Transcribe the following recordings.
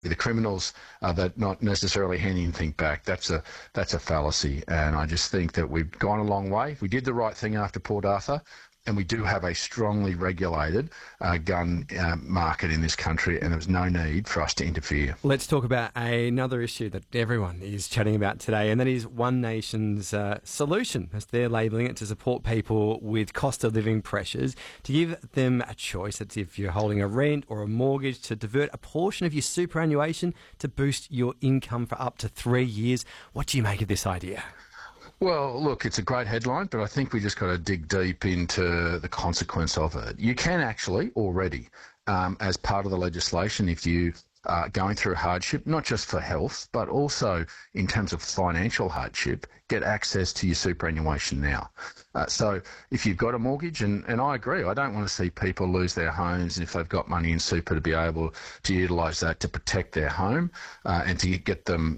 the criminals that not necessarily handing anything back. That's a fallacy, and I just think that we've gone a long way. We did the right thing after Port Arthur, and we do have a strongly regulated gun market in this country, and there's no need for us to interfere. Let's talk about another issue that everyone is chatting about today, and that is One Nation's solution, as they're labelling it, to support people with cost of living pressures, to give them a choice. That's if you're holding a rent or a mortgage, to divert a portion of your superannuation to boost your income for up to 3 years. What do you make of this idea? Well, look, it's a great headline, but I think we just got to dig deep into the consequence of it. You can actually already, as part of the legislation, if you are going through hardship, not just for health, but also in terms of financial hardship, get access to your superannuation now. So if you've got a mortgage, and I agree, I don't want to see people lose their homes, and if they've got money in super, to be able to utilise that to protect their home and to get them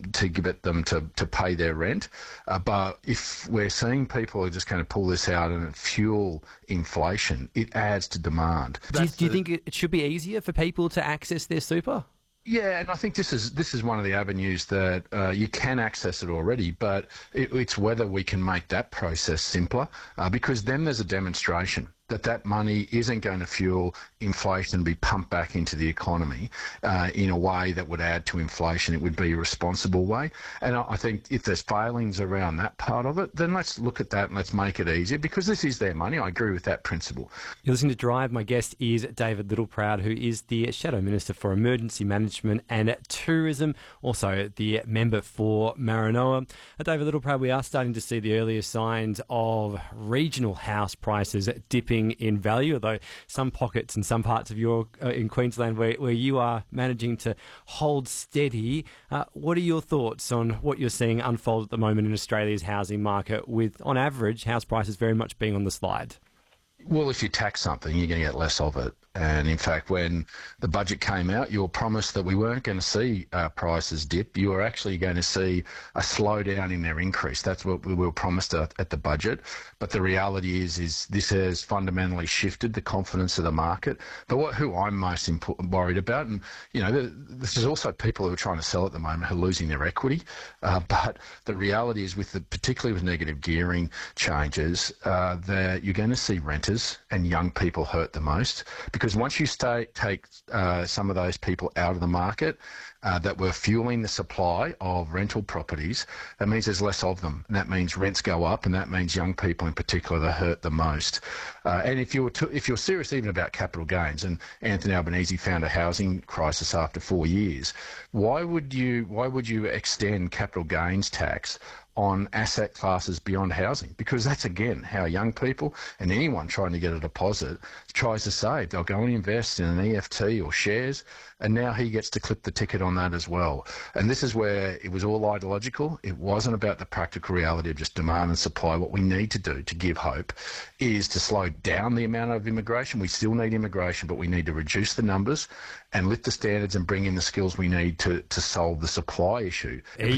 to pay their rent. But if we're seeing people are just going to pull this out and fuel inflation, it adds to demand. Do you think it should be easier for people to access their super? Yeah, and I think this is one of the avenues that you can access it already, but it's whether we can make that process simpler, because then there's a demonstration that money isn't going to fuel inflation and be pumped back into the economy in a way that would add to inflation. It would be a responsible way. And I think if there's failings around that part of it, then let's look at that and let's make it easier, because this is their money. I agree with that principle. You're listening to Drive. My guest is David Littleproud, who is the Shadow Minister for Emergency Management and Tourism, also the member for Maranoa. David Littleproud, we are starting to see the earliest signs of regional house prices dipping in value, although some pockets and some parts of in Queensland where you are managing to hold steady. What are your thoughts on what you're seeing unfold at the moment in Australia's housing market, with, on average, house prices very much being on the slide? Well, if you tax something, you're going to get less of it. And in fact, when the budget came out, you were promised that we weren't going to see prices dip. You were actually going to see a slowdown in their increase. That's what we were promised at the budget. But the reality is this has fundamentally shifted the confidence of the market. But who I'm most worried about, and this is also people who are trying to sell at the moment who are losing their equity. But the reality is, particularly with negative gearing changes, that you're going to see renters and young people hurt the most. Because once you take some of those people out of the market that were fueling the supply of rental properties, that means there's less of them. And that means rents go up, and that means young people in particular that hurt the most. And if you're serious even about capital gains, and Anthony Albanese found a housing crisis after 4 years, why would you extend capital gains tax on asset classes beyond housing? Because that's, again, how young people and anyone trying to get a deposit tries to save. They'll go and invest in an EFT or shares, and now he gets to clip the ticket on that as well. And this is where it was all ideological. It wasn't about the practical reality of just demand and supply. What we need to do to give hope is to slow down the amount of immigration. We still need immigration, but we need to reduce the numbers and lift the standards and bring in the skills we need to solve the supply issue.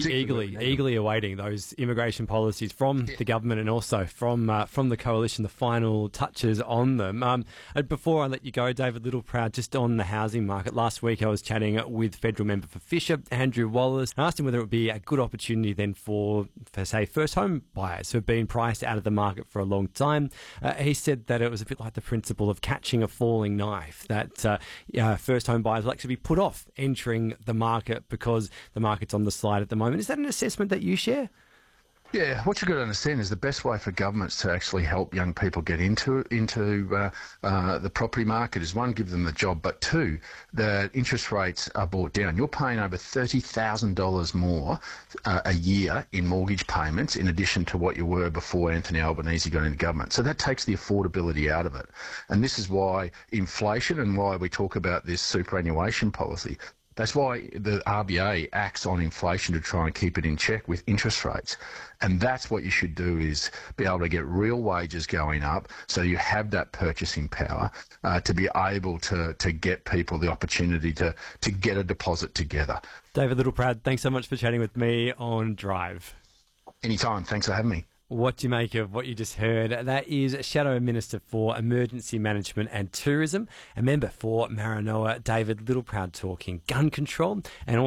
Eagerly awaiting those immigration policies from the government, and also from the coalition, the final touches on them. Before I let you go, David Littleproud, just on the housing market, last week I was chatting with federal member for Fisher, Andrew Wallace. I asked him whether it would be a good opportunity then for say, first home buyers who have been priced out of the market for a long time. He said that it was a bit like the principle of catching a falling knife, that first home buyers will actually be put off entering the market because the market's on the slide at the moment. Is that an assessment that you share? Yeah, what you've got to understand is the best way for governments to actually help young people get into the property market is, one, give them the job, but two, that interest rates are brought down. You're paying over $30,000 more a year in mortgage payments in addition to what you were before Anthony Albanese got into government. So that takes the affordability out of it. And this is why inflation, and why we talk about this superannuation policy, that's why the RBA acts on inflation to try and keep it in check with interest rates. And that's what you should do, is be able to get real wages going up so you have that purchasing power to be able to get people the opportunity to get a deposit together. David Littleproud, thanks so much for chatting with me on Drive. Anytime. Thanks for having me. What do you make of what you just heard? That is Shadow Minister for Emergency Management and Tourism, a member for Maranoa, David Littleproud, talking gun control and